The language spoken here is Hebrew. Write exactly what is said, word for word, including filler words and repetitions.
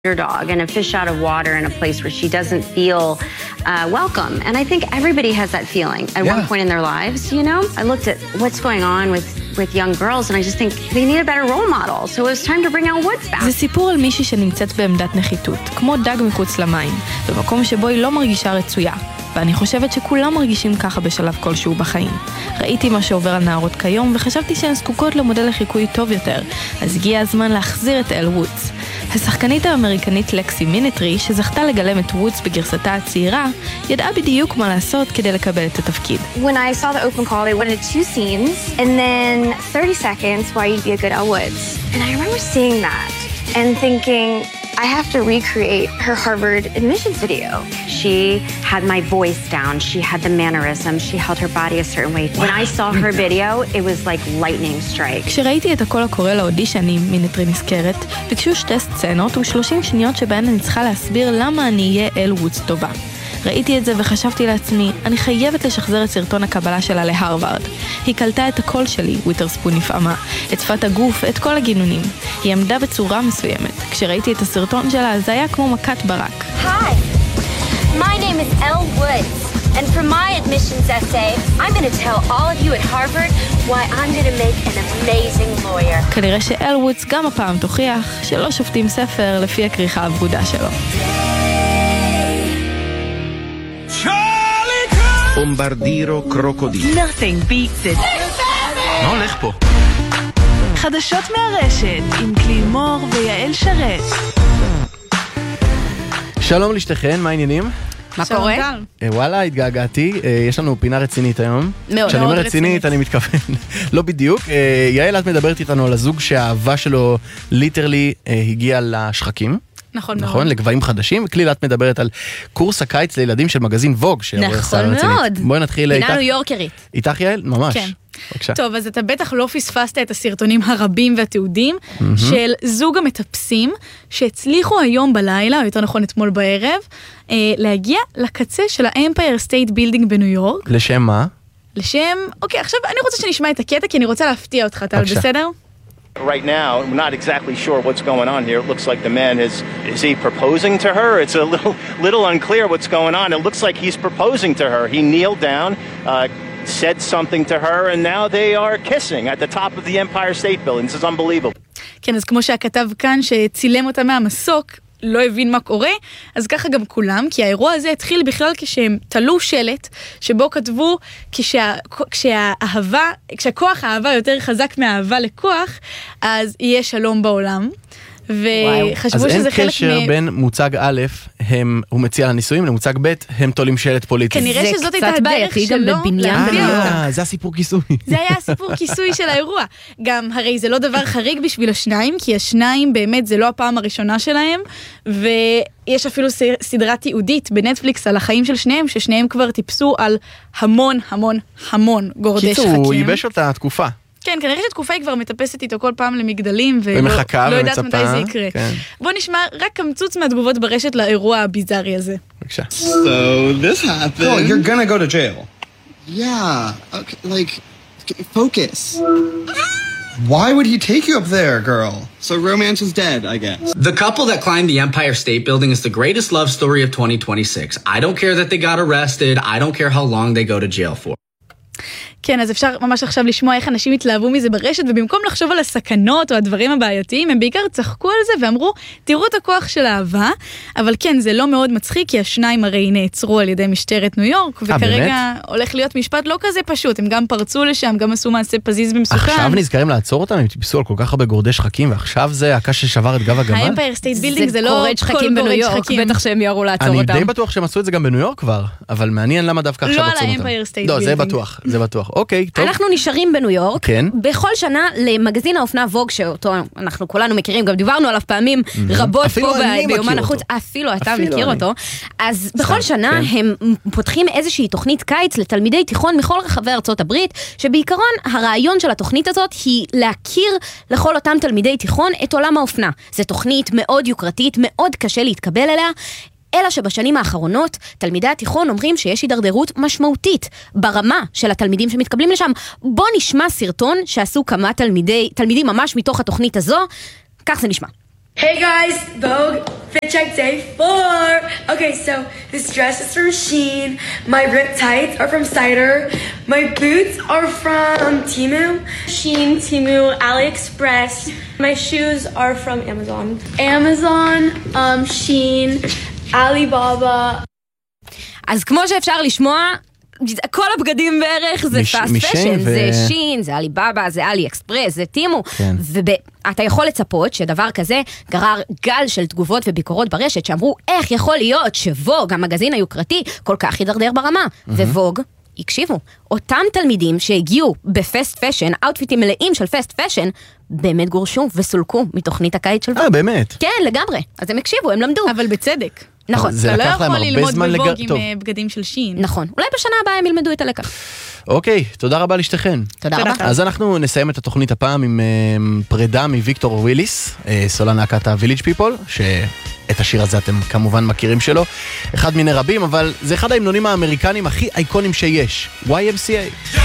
underdog and a fish out of water in a place where she doesn't feel uh, welcome. And I think everybody has that feeling at yeah. one point in their lives, you know? I looked at what's going on with, with young girls and I just think they need a better role model. So it was time to bring out Woods back. זה סיפור על מישהי שנמצאת בעמדת נחיתות, כמו דג מחוץ למים, במקום שבו היא לא מרגישה רצויה. ואני חושבת שכולם מרגישים ככה בשלב כלשהו בחיים. ראיתי מה שעובר על נערות כיום וחשבתי שהן זקוקות למודל לחיקוי טוב יותר, אז הגיע הזמן להחזיר את אל וודס. השחקנית האמריקנית לקסי מינטרי, שזכתה לגלם את וודס בגרסתה הצעירה, ידעה בדיוק מה לעשות כדי לקבל את התפקיד. When I saw the open call, they wanted two scenes and then thirty seconds why you'd be a good Elle Woods. And I remember seeing that and thinking, I have to recreate her Harvard admissions video. She had my voice down. She had the mannerisms. She held her body a certain way. When I saw her video, it was like lightning strike. כשראיתי את הקול הקורא לאודישנים, מינטרי נזכרת, ביקשו שתי סצנות ו-שלושים שניות שבהן אני צריכה להסביר למה אני אהיה אל וודס טובה. ראיתי את זה וחשבתי לעצמי, אני חייבת לשחזר את סרטון הקבלה שלה להרווארד. היא קלטה את הקול שלי, וויתרספון נפעמה, את שפת הגוף, את כל הגינונים. היא עמדה בצורה מסוימת. כשראיתי את הסרטון שלה, זה היה כמו מכת ברק. Hi, my name is Elle Woods, and for my admissions essay, I'm going to tell all of you at Harvard why I'm going to make an amazing lawyer. כנראה שאל וודס גם הפעם תוכיח שלא שופטים ספר לפי הכריכה הוורודה שלו. בומברדירו קרוקודיל. Nothing beats it. מה הולך פה? חדשות מהרשת עם קלימור ויעל שרת. שלום לשתיכן, מה העניינים? מה קורה? וואלה, התגעגעתי. יש לנו פינה רצינית היום. מאוד כשאני אומר רצינית. רצינית, אני מתכוון. לא בדיוק. יעל, את מדברת איתנו על הזוג שהאהבה שלו ליטרלי הגיעה לשחקים. נכון מאוד. נכון, לגבהים חדשים. כליל, את מדברת על קורס הקיץ לילדים של מגזין ווג. נכון מאוד. בואי נתחיל איתך. פינה ניו יורקרית. איתך יעל? ממש. כן. בבקשה. טוב, אז אתה בטח לא פספסת את הסרטונים הרבים והתיעודים של זוג המטפסים שהצליחו היום בלילה, או יותר נכון אתמול בערב, להגיע לקצה של האמפייר סטייט בילדינג בניו יורק. לשם מה? לשם, אוקיי, עכשיו אני רוצה שנשמע את הקטע, כי אני רוצה להפתיע אותך, טל, בסדר? Right now, we're not exactly sure what's going on here. It looks like the man is, is he proposing to her? It's a little, little unclear what's going on. It looks like he's proposing to her. He kneeled down, uh, said something to her, and now they are kissing at the top of the Empire State Building. This is unbelievable. כן, אז כמו שהכתב כאן שצילם אותה מהמסוק, לא הבין מה קורה, אז ככה גם כולם, כי האירוע הזה התחיל בכלל כשהם תלו שלט, שבו כתבו כשה, כשהאהבה, כשהכוח האהבה יותר חזק מהאהבה לכוח, אז יהיה שלום בעולם. וחשבו שזה חלק מ... אז אין קשר בין מוצג א', הם, הוא מציע לניסויים, למוצג ב', הם תולים שלט פוליטי. כנראה שזאת הייתה הדרך שלו. אה, זה הסיפור כיסוי. זה היה הסיפור כיסוי של האירוע. גם הרי זה לא דבר חריג בשביל השניים, כי השניים באמת זה לא הפעם הראשונה שלהם, ויש אפילו סדרת תיעודית בנטפליקס על החיים של שניהם, ששניהם כבר טיפסו על המון המון המון גורדי שחקים. קיצור, הוא ייבש אותה תקופה. כן, כנראה שתקופה היא כבר מטפסת איתו כל פעם למגדלים, ולא יודעת מתי זה יקרה. בוא נשמע רק קמצוץ מהתגובות ברשת לאירוע הביזארי הזה. בבקשה. So this happened. Oh, you're gonna go to jail. Yeah, okay, like, focus. Why would he take you up there, girl? So romance is dead, I guess. The couple that climbed the Empire State Building is the greatest love story of twenty twenty-six. I don't care that they got arrested. I don't care how long they go to jail for. כן, אז אפשר ממש עכשיו לשמוע איך אנשים התלהבו מזה ברשת, ובמקום לחשוב על הסכנות או הדברים הבעייתיים, הם בעיקר צחקו על זה ואמרו, תראו את הכוח של האהבה, אבל כן, זה לא מאוד מצחיק, כי השניים הרי נעצרו על ידי משטרת ניו יורק, וכרגע הולך להיות משפט לא כזה פשוט, הם גם פרצו לשם, גם עשו מעשה פזיז במסוכן. עכשיו נזכרים לעצור אותם, הם טיפסו על כל כך הרבה גורדי שחקים, ועכשיו זה הקש ששבר את גב הגמל. האמפייר סטייט בילדינג זה לא גורד שחקים בניו יורק, בטח שהם יורו לעצור אותם. אני די בטוח שהם עשו את זה גם בניו יורק כבר, אבל מעניין למה דווקא עכשיו עצרו אותם. לא על האמפייר סטייט לא, זה בטוח, זה בטוח. אוקיי, טוב. אנחנו נשארים בניו יורק, כן. בכל שנה למגזין האופנה ווג, שאותו אנחנו כולנו מכירים, גם דיברנו עליו פעמים רבות פה ביומן החוץ, אפילו אתה מכיר אותו, אז בכל שנה הם פותחים איזושהי תוכנית קיץ לתלמידי תיכון מכל רחבי ארצות הברית, שבעיקרון הרעיון של התוכנית הזאת היא להכיר לכל אותם תלמידי תיכון את עולם האופנה. זו תוכנית מאוד יוקרתית, מאוד קשה להתקבל אליה, אלא שבשנים האחרונות, תלמידי התיכון אומרים שיש הידרדרות משמעותית ברמה של התלמידים שמתקבלים לשם. בוא נשמע סרטון שעשו כמה תלמידי, תלמידים ממש מתוך התוכנית הזו, כך זה נשמע. Hey guys, Vogue Fit Check Day four. Okay, so this dress is from Shein. My rip tights are from Cider. My boots are from Temu. Shein, Temu, AliExpress. My shoes are from Amazon. Amazon, um, Shein, Alibaba. אז כמו שאפשר לשמוע, כל הבגדים בערך זה פאסט פשן, זה שין, זה אליבאבא, זה אלי אקספרס, זה טימו, ואתה יכול לצפות שדבר כזה גרר גל של תגובות וביקורות ברשת שאמרו איך יכול להיות שוג, המגזין היוקרתי, כל כך הידרדר ברמה, ווג, הקשיבו, אותם תלמידים שהגיעו בפסט פשן, אאוטפיטים מלאים של פסט פשן, באמת גורשו וסולקו מתוכנית הקיץ של ווג. אה, באמת? כן, לגמרי, אז הם הקשיבו, הם למדו. אבל בצדק. נכון. זה לקח להם הרבה זמן ללמוד בווג עם בגדים של שין. נכון. אולי בשנה הבאה הם ילמדו את הלקח. אוקיי, תודה רבה לשתיכן. תודה רבה. אז אנחנו נסיים את התוכנית הפעם עם פרידה מוויקטור וויליס, סולן להקת ה-Village People, שאת השיר הזה אתם כמובן מכירים שלו. אחד מיני רבים, אבל זה אחד ההמנונים האמריקנים הכי אייקונים שיש. וואי אם סי איי.